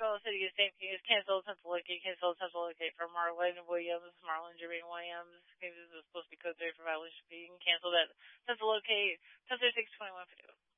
Oklahoma City is canceled since locate for Marlon Williams, Marlon Jermaine Williams. Maybe this is supposed to be code 3 for violation being canceled at since locate since 621 for